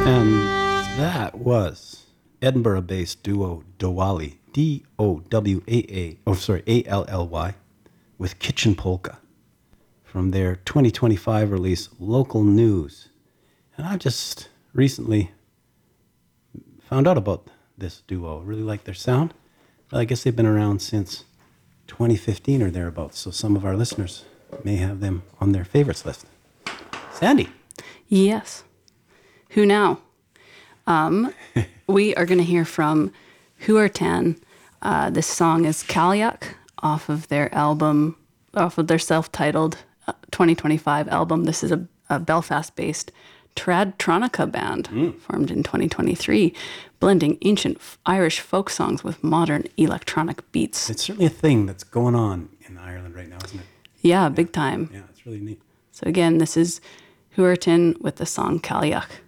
And that was Edinburgh-based duo Dowally, Allly, with Kitchen Polka from their 2025 release, Local News. And I just recently found out about this duo. Really like their sound. Well, I guess they've been around since 2015 or thereabouts, so some of our listeners may have them on their favorites list. Sandy. Yes. Who now? We are going to hear from Huartan. This song is Kalyak off of their self-titled 2025 album. This is a Belfast-based tradtronica band formed in 2023, blending ancient Irish folk songs with modern electronic beats. It's certainly a thing that's going on in Ireland right now, isn't it? Yeah, big time. Yeah, it's really neat. So again, this is Huartan with the song Kalyak.